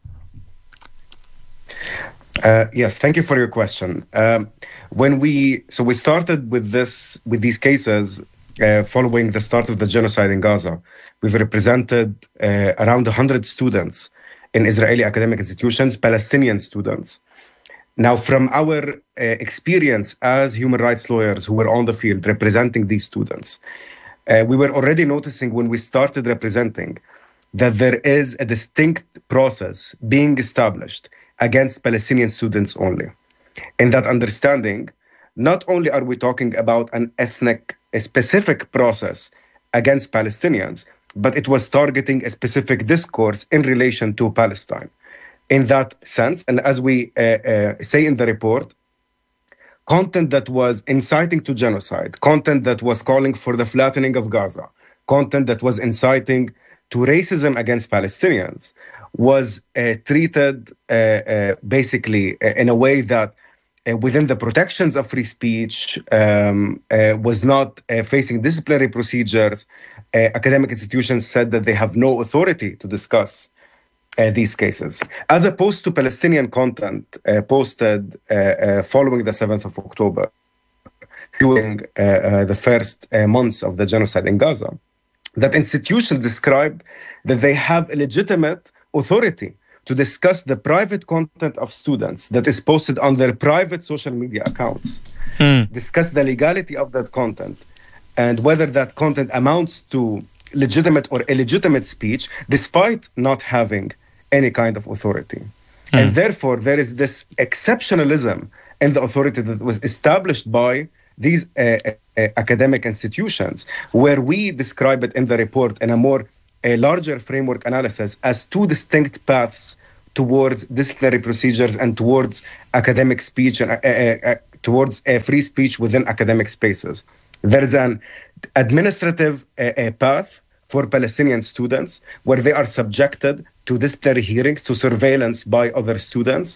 Uh, yes, thank you for your question. Um, when we so we started with this with these cases uh, following the start of the genocide in Gaza. We've represented uh, around one hundred students in Israeli academic institutions, Palestinian students. Now, from our uh, experience as human rights lawyers who were on the field representing these students, uh, we were already noticing when we started representing that there is a distinct process being established against Palestinian students only. In that understanding, not only are we talking about an ethnic, a specific process against Palestinians, but it was targeting a specific discourse in relation to Palestine. In that sense, and as we uh, uh, say in the report, content that was inciting to genocide, content that was calling for the flattening of Gaza, content that was inciting to racism against Palestinians was uh, treated uh, uh, basically uh, in a way that uh, within the protections of free speech, um, uh, was not uh, facing disciplinary procedures. Uh, academic institutions said that they have no authority to discuss uh, these cases, as opposed to Palestinian content uh, posted uh, uh, following the seventh of October, during uh, uh, the first uh, months of the genocide in Gaza. That institutions described that they have a legitimate authority to discuss the private content of students that is posted on their private social media accounts, hmm. discuss the legality of that content, and whether that content amounts to legitimate or illegitimate speech, despite not having any kind of authority. Hmm. And therefore, there is this exceptionalism in the authority that was established by these uh, uh, academic institutions, where we describe it in the report in a more a larger framework analysis as two distinct paths towards disciplinary procedures and towards academic speech and uh, uh, uh, towards uh, free speech within academic spaces. There is an administrative uh, uh, path for Palestinian students where they are subjected to disciplinary hearings, to surveillance by other students.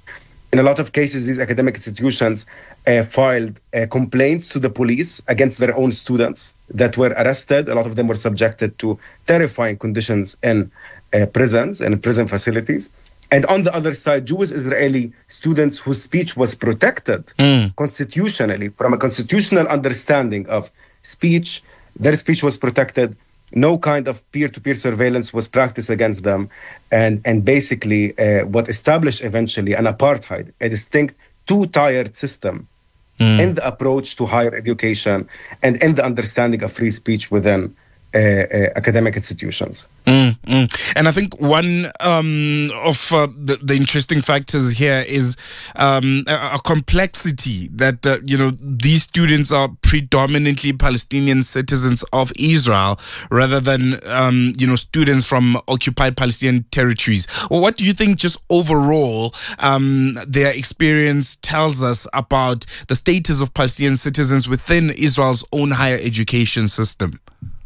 In a lot of cases, these academic institutions uh, filed uh, complaints to the police against their own students that were arrested. A lot of them were subjected to terrifying conditions in uh, prisons and prison facilities. And on the other side, Jewish Israeli students whose speech was protected mm. constitutionally, from a constitutional understanding of speech, their speech was protected. No kind of peer-to-peer surveillance was practiced against them. And, and basically, uh, what established eventually an apartheid, a distinct two-tiered system mm. in the approach to higher education and in the understanding of free speech within uh, uh, academic institutions. Mm, mm. And I think one um, of uh, the, the interesting factors here is um, a, a complexity that, uh, you know, these students are predominantly Palestinian citizens of Israel rather than, um, you know, students from occupied Palestinian territories. Well, what do you think just overall um, their experience tells us about the status of Palestinian citizens within Israel's own higher education system?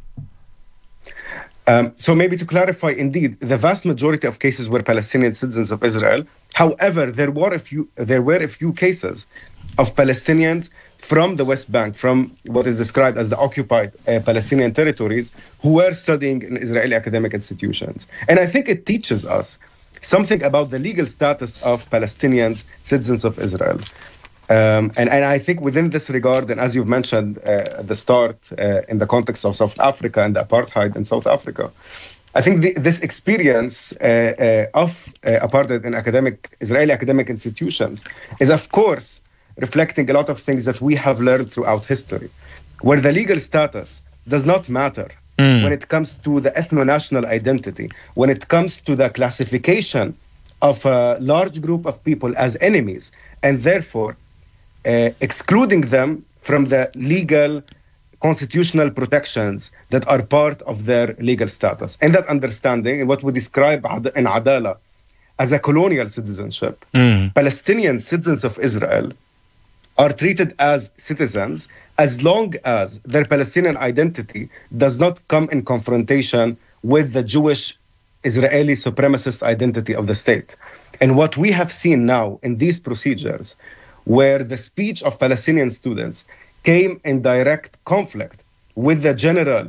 Um, so maybe to clarify, indeed, the vast majority of cases were Palestinian citizens of Israel. However, there were a few, there were a few cases of Palestinians from the West Bank, from what is described as the occupied uh, Palestinian territories, who were studying in Israeli academic institutions. And I think it teaches us something about the legal status of Palestinians, citizens of Israel. Um, and, and I think within this regard, and as you've mentioned uh, at the start, uh, in the context of South Africa and the apartheid in South Africa, I think the, this experience uh, uh, of uh, apartheid in academic Israeli academic institutions is, of course, reflecting a lot of things that we have learned throughout history, where the legal status does not matter mm. when it comes to the ethno-national identity, when it comes to the classification of a large group of people as enemies, and therefore Uh, excluding them from the legal constitutional protections that are part of their legal status. And that understanding, what we describe in Adala as a colonial citizenship, mm. Palestinian citizens of Israel are treated as citizens as long as their Palestinian identity does not come in confrontation with the Jewish Israeli supremacist identity of the state. And what we have seen now in these procedures, where the speech of Palestinian students came in direct conflict with the general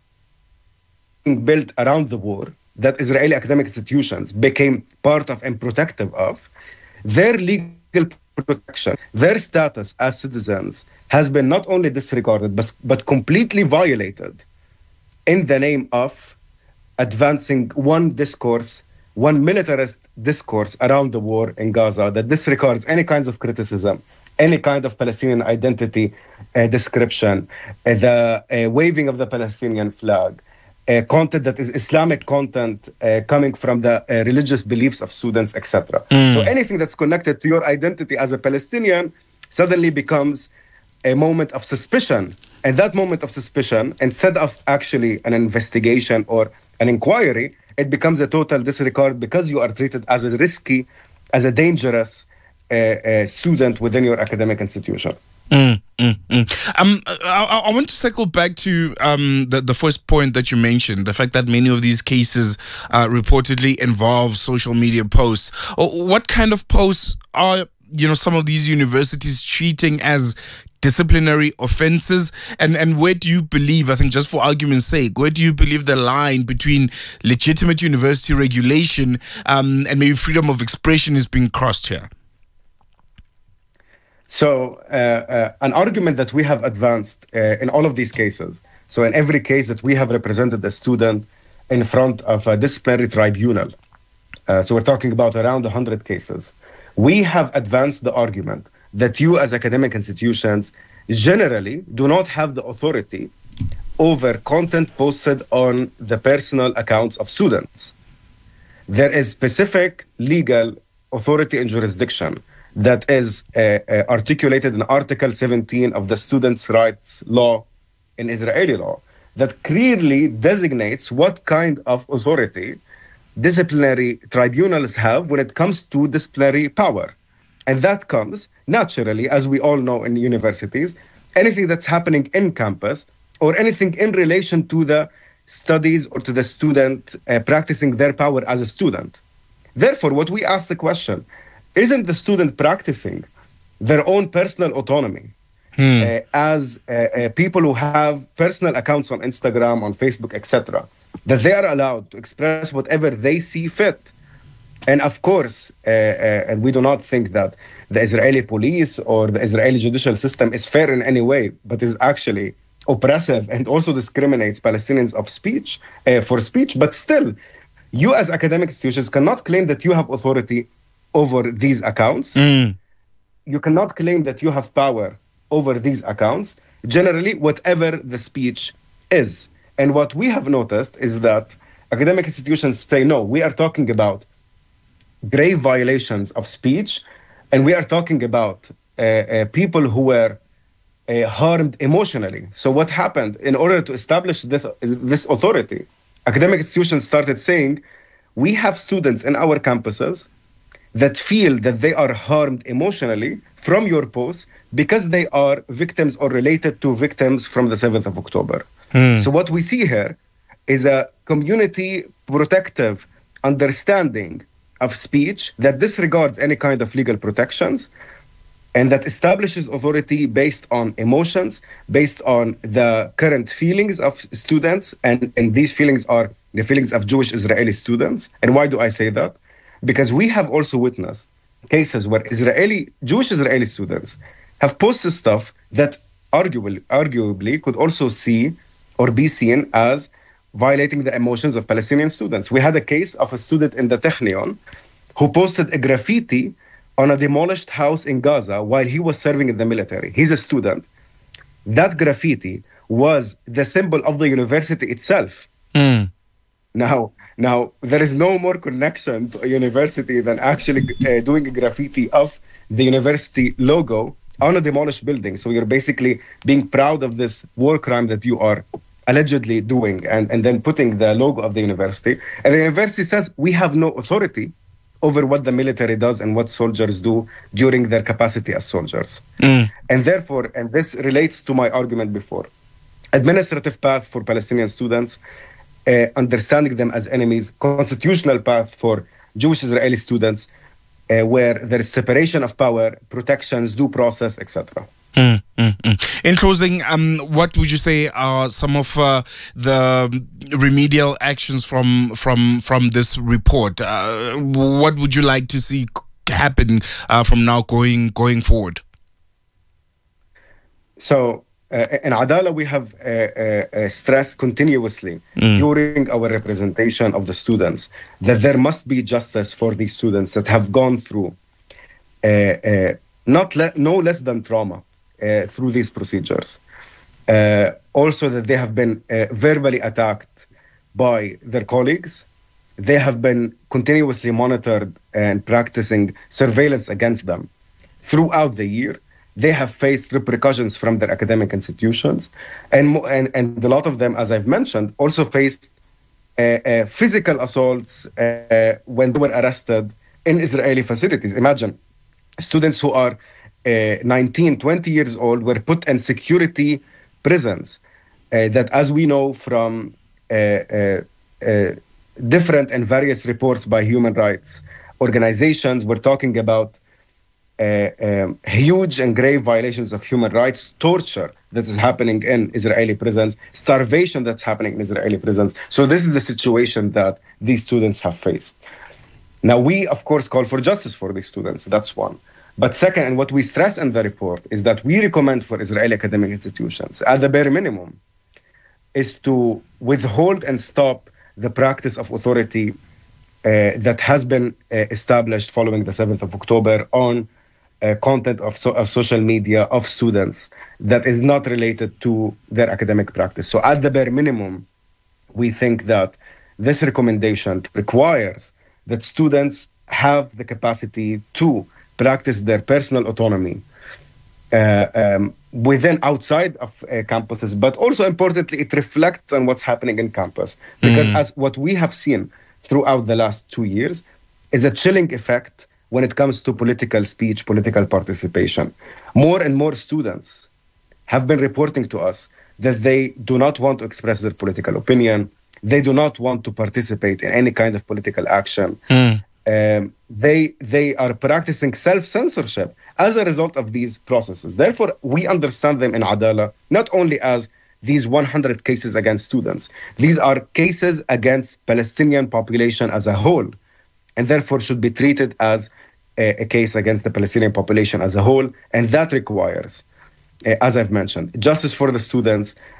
built around the war that Israeli academic institutions became part of and protective of, their legal protection, their status as citizens has been not only disregarded, but, but completely violated in the name of advancing one discourse, one militarist discourse around the war in Gaza that disregards any kinds of criticism, any kind of Palestinian identity uh, description, uh, the uh, waving of the Palestinian flag, uh, content that is Islamic content uh, coming from the uh, religious beliefs of students, et cetera. Mm. So anything that's connected to your identity as a Palestinian suddenly becomes a moment of suspicion. And that moment of suspicion, instead of actually an investigation or an inquiry, it becomes a total disregard because you are treated as a risky, as a dangerous uh, uh, student within your academic institution. Mm, mm, mm. Um, I, I want to circle back to um, the, the first point that you mentioned, the fact that many of these cases uh, reportedly involve social media posts. What kind of posts are you know, some of these universities treating as disciplinary offenses? And and where do you believe, I think just for argument's sake, where do you believe the line between legitimate university regulation um, and maybe freedom of expression is being crossed here? So uh, uh, an argument that we have advanced uh, in all of these cases, so in every case that we have represented a student in front of a disciplinary tribunal, uh, so we're talking about around one hundred cases, we have advanced the argument that you as academic institutions generally do not have the authority over content posted on the personal accounts of students. There is specific legal authority and jurisdiction that is uh, uh, articulated in Article seventeen of the Students' Rights Law in Israeli law that clearly designates what kind of authority disciplinary tribunals have when it comes to disciplinary power. And that comes naturally, as we all know in universities, anything that's happening in campus or anything in relation to the studies or to the student uh, practicing their power as a student. Therefore, what we ask the question, isn't the student practicing their own personal autonomy hmm. uh, as uh, uh, people who have personal accounts on Instagram, on Facebook, et cetera, that they are allowed to express whatever they see fit? And of course, uh, uh, and we do not think that the Israeli police or the Israeli judicial system is fair in any way, but is actually oppressive and also discriminates Palestinians of speech uh, for speech. But still, you as academic institutions cannot claim that you have authority over these accounts. Mm. You cannot claim that you have power over these accounts. Generally, whatever the speech is. And what we have noticed is that academic institutions say, no, we are talking about grave violations of speech, and we are talking about uh, uh, people who were uh, harmed emotionally. So what happened? In order to establish this, this authority, academic institutions started saying, we have students in our campuses that feel that they are harmed emotionally from your posts because they are victims or related to victims from the seventh of October. Hmm. So what we see here is a community protective understanding of speech that disregards any kind of legal protections and that establishes authority based on emotions, based on the current feelings of students, and, and these feelings are the feelings of Jewish Israeli students. And why do I say that? Because we have also witnessed cases where Israeli, Jewish Israeli students have posted stuff that arguably, arguably could also see or be seen as violating the emotions of Palestinian students. We had a case of a student in the Technion who posted a graffiti on a demolished house in Gaza while he was serving in the military. He's a student. That graffiti was the symbol of the university itself. Mm. Now, now, there is no more connection to a university than actually uh, doing a graffiti of the university logo on a demolished building. So you're basically being proud of this war crime that you are allegedly doing and, and then putting the logo of the university. And the university says, we have no authority over what the military does and what soldiers do during their capacity as soldiers. Mm. And therefore, and this relates to my argument before, administrative path for Palestinian students, Uh, understanding them as enemies, constitutional path for Jewish Israeli students, uh, where there is separation of power, protections, due process, et cetera. Mm, mm, mm. In closing, um, what would you say are some of uh, the remedial actions from from from this report? Uh, what would you like to see happen uh, from now going going forward? So. Uh, in Adala, we have uh, uh, uh, stressed continuously mm. during our representation of the students that there must be justice for these students that have gone through uh, uh, not le- no less than trauma uh, through these procedures. Uh, also that they have been uh, verbally attacked by their colleagues. They have been continuously monitored and practicing surveillance against them throughout the year. They have faced repercussions from their academic institutions. And, and, and a lot of them, as I've mentioned, also faced uh, uh, physical assaults uh, when they were arrested in Israeli facilities. Imagine students who are uh, nineteen, twenty years old were put in security prisons uh, that, as we know from uh, uh, uh, different and various reports by human rights organizations, we're talking about um, huge and grave violations of human rights, torture that is happening in Israeli prisons, starvation that's happening in Israeli prisons. So this is the situation that these students have faced. Now, we, of course, call for justice for these students. That's one. But second, and what we stress in the report, is that we recommend for Israeli academic institutions, at the bare minimum, is to withhold and stop the practice of authority uh, that has been uh, established following the seventh of October on uh, content of, so, of social media of students that is not related to their academic practice. So at the bare minimum, we think that this recommendation requires that students have the capacity to practice their personal autonomy uh, um, within, outside of uh, campuses, but also importantly, it reflects on what's happening in campus. Because mm. as what we have seen throughout the last two years is a chilling effect when it comes to political speech, political participation. More and more students have been reporting to us that they do not want to express their political opinion. They do not want to participate in any kind of political action. Mm. Um, they they are practicing self-censorship as a result of these processes. Therefore, we understand them in Adala not only as these one hundred cases against students. These are cases against Palestinian population as a whole, and therefore should be treated as a, a case against the Palestinian population as a whole. And that requires, uh, as I've mentioned, justice for the students,